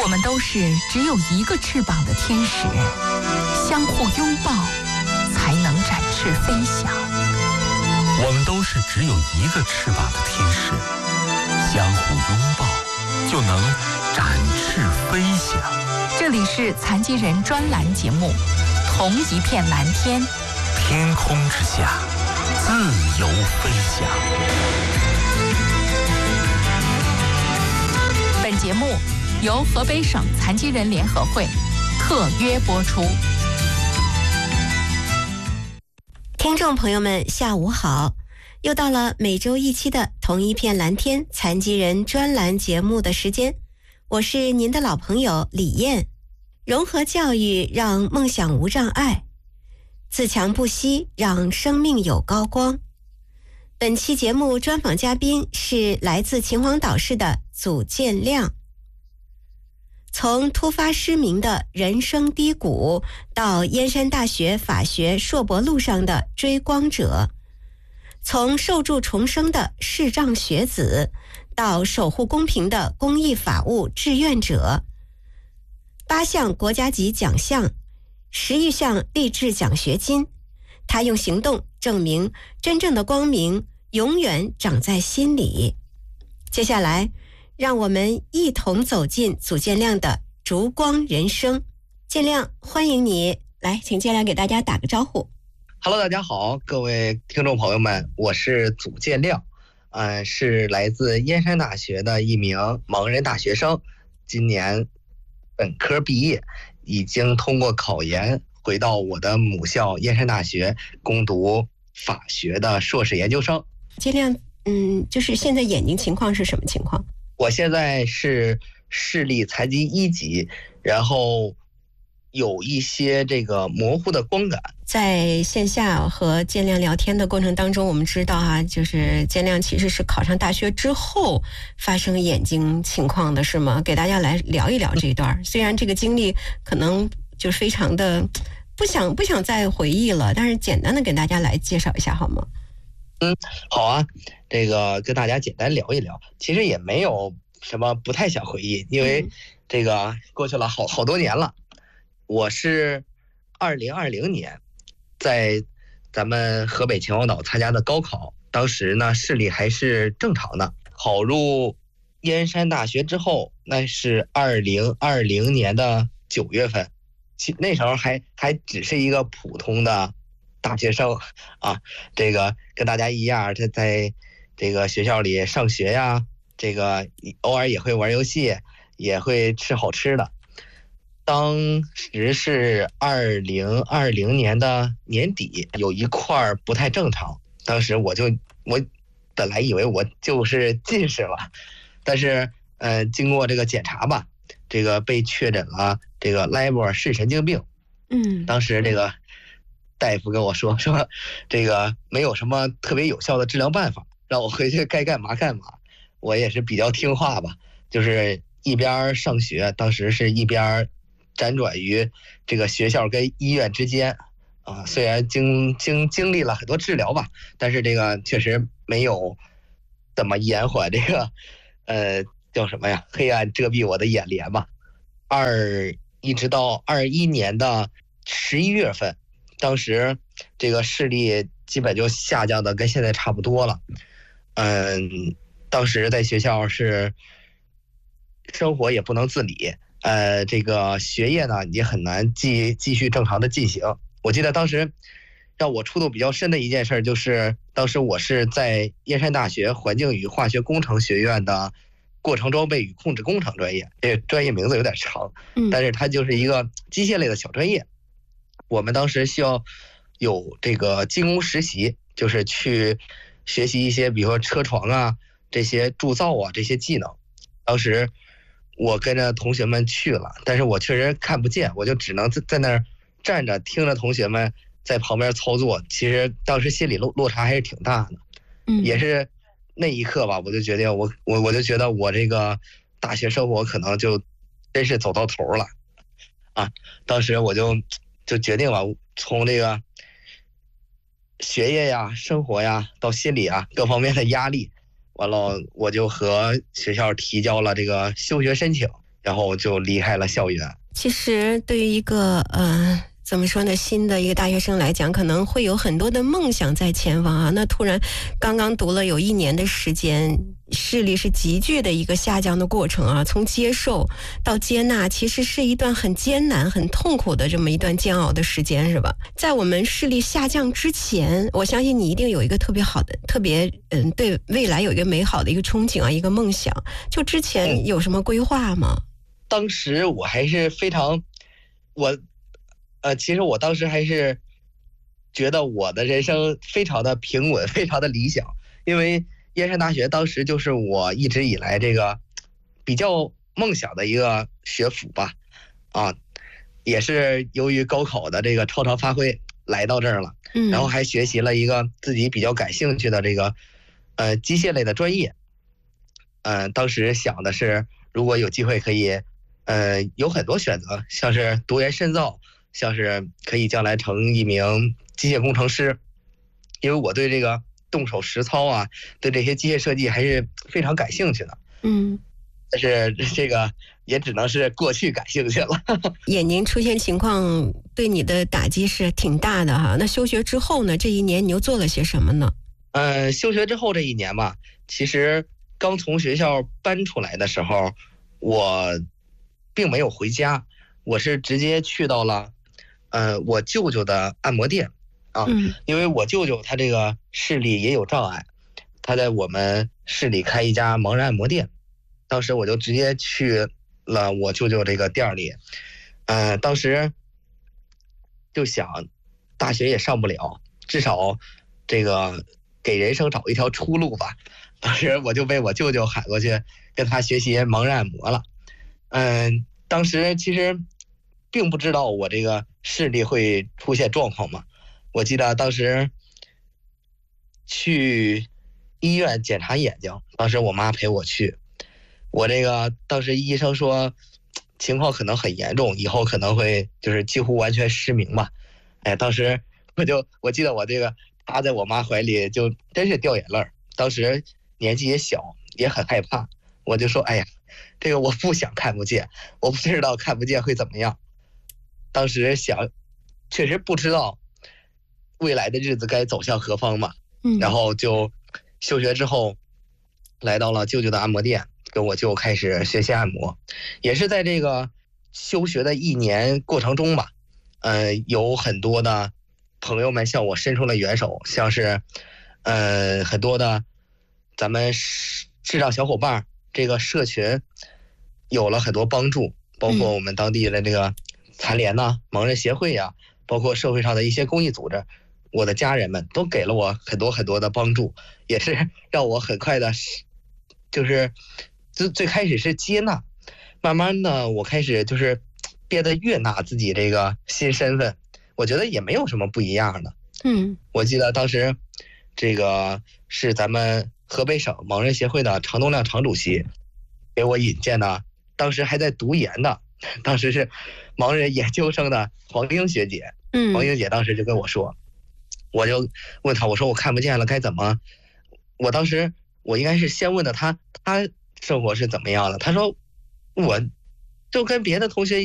我们都是只有一个翅膀的天使，相互拥抱才能展翅飞翔。 我们都是只有一个翅膀的天使，相互拥抱就能展翅飞翔。 这里是残疾人专栏节目《同一片蓝天》， 天空之下自由飞翔。 本节目由河北省残疾人联合会特约播出。 听众朋友们，下午好！又到了每周一期的同一片蓝天残疾人专栏节目的时间，我是您的老朋友李燕。融合教育让梦想无障碍，自强不息让生命有高光。本期节目专访嘉宾是来自秦皇岛市的祖建亮。从突发失明的人生低谷，到燕山大学法学硕博路上的追光者，从受助重生的视障学子，到守护公平的公益法务志愿者，8项国家级奖项，10余项励志奖学金，他用行动证明真正的光明永远长在心里。接下来让我们一同走进祖建亮的烛光人生。建亮，欢迎你来，请建亮给大家打个招呼。 Hello， 大家好，各位听众朋友们，我是祖建亮，是来自燕山大学的一名盲人大学生，今年本科毕业，已经通过考研回到我的母校燕山大学攻读法学的硕士研究生。 建亮，就是现在眼睛情况是什么情况？ 我现在是视力残疾1级，然后有一些这个模糊的光感。 在线下和建亮聊天的过程当中，我们知道就是建亮其实是考上大学之后发生眼睛情况的，是吗？给大家来聊一聊这一段。虽然这个经历可能就是非常的不想再回忆了，但是简单的给大家来介绍一下好吗？ 好啊，这个跟大家简单聊一聊，其实也没有什么不太想回忆，因为这个过去了好多年了。我是2020年在咱们河北秦皇岛参加的高考，当时呢视力还是正常的。考入燕山大学之后，那是2020年的9月份，那时候还只是一个普通的大学生啊，这个跟大家一样，他在这个学校里上学呀，这个偶尔也会玩游戏，也会吃好吃的。当时是2020年的年底，有一块不太正常，当时我本来以为我就是近视了，但是经过这个检查吧，这个被确诊了这个莱博尔视神经病。当时这个大夫跟我说这个没有什么特别有效的治疗办法，让我回去该干嘛干嘛。我也是比较听话吧，就是一边上学，当时是一边辗转于这个学校跟医院之间啊。虽然经历了很多治疗吧，但是这个确实没有怎么延缓这个叫什么呀，黑暗遮蔽我的眼帘吧。一直到21年的11月份，当时这个视力基本就下降的跟现在差不多了。当时在学校是生活也不能自理，这个学业呢也很难继续正常的进行。我记得当时让我触动比较深的一件事，就是当时我是在燕山大学环境与化学工程学院的过程装备与控制工程专业，这个专业名字有点长，但是它就是一个机械类的小专业。我们当时需要有这个技工实习，就是去学习一些比如说车床啊，这些铸造啊这些技能。当时我跟着同学们去了，但是我确实看不见，我就只能在那儿站着听着同学们在旁边操作。其实当时心理落差还是挺大的。也是那一刻吧，我就决定我就觉得我这个大学生活可能就真是走到头了啊。当时我就决定了，从这个学业呀、生活呀到心理啊各方面的压力，完了我就和学校提交了这个休学申请。 然后就离开了校园。 其实对于一个怎么说呢，新的一个大学生来讲，可能会有很多的梦想在前方啊。那突然刚刚读了有1年的时间，视力是急剧的一个下降的过程啊。从接受到接纳，其实是一段很艰难、很痛苦的这么一段煎熬的时间，是吧？在我们视力下降之前，我相信你一定有一个特别好的、特别对未来有一个美好的一个憧憬啊，一个梦想。就之前有什么规划吗？ 当时我还是非常，其实我当时还是觉得我的人生非常的平稳，非常的理想，因为燕山大学当时就是我一直以来这个比较梦想的一个学府吧，也是由于高考的这个超常发挥来到这儿了，然后还学习了一个自己比较感兴趣的这个机械类的专业，当时想的是如果有机会可以有很多选择，像是读研深造，像是可以将来成一名机械工程师，因为我对这个动手实操啊，对这些机械设计还是非常感兴趣的。但是这个也只能是过去感兴趣了。 眼睛出现情况对你的打击是挺大的哈。那休学之后呢？这1年你又做了些什么呢？ 休学之后这1年吧，其实刚从学校搬出来的时候，我并没有回家，我是直接去到了我舅舅的按摩店啊，因为我舅舅他这个视力也有障碍，他在我们市里开一家盲人按摩店，当时我就直接去了我舅舅这个店里，当时就想大学也上不了，至少这个给人生找一条出路吧。当时我就被我舅舅喊过去跟他学习盲人按摩了。当时其实并不知道我这个视力会出现状况嘛。我记得当时去医院检查眼睛，当时我妈陪我去，我这个当时医生说情况可能很严重，以后可能会就是几乎完全失明吧。当时我记得我这个趴在我妈怀里就真是掉眼泪，当时年纪也小，也很害怕，我就说哎呀，这个我不想看不见，我不知道看不见会怎么样。当时想确实不知道未来的日子该走向何方嘛，然后就休学之后来到了舅舅的按摩店，跟我舅开始学习按摩。也是在这个休学的1年过程中吧，有很多的朋友们向我伸出了援手，像是很多的咱们视障小伙伴这个社群有了很多帮助，包括我们当地的这个残联呐、盲人协会呀，包括社会上的一些公益组织，我的家人们都给了我很多很多的帮助，也是让我很快的，就是最开始是接纳，慢慢的我开始就是变得悦纳自己这个新身份，我觉得也没有什么不一样的。我记得当时这个是咱们河北省盲人协会的常东亮常主席给我引荐的，当时还在读研的，当时是盲人研究生的黄英学姐。黄英姐当时就跟我说，我就问她，我说我看不见了该怎么，我当时我应该是先问的她生活是怎么样的，她说我就跟别的同学